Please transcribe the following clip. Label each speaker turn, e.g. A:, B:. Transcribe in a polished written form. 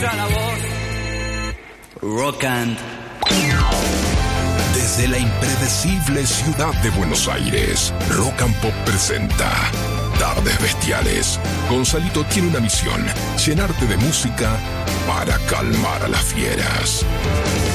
A: La voz. Rock and.
B: Desde la impredecible ciudad de Buenos Aires, Rock and Pop presenta Tardes Bestiales. Gonzalito tiene una misión: llenarte de música para calmar a las fieras.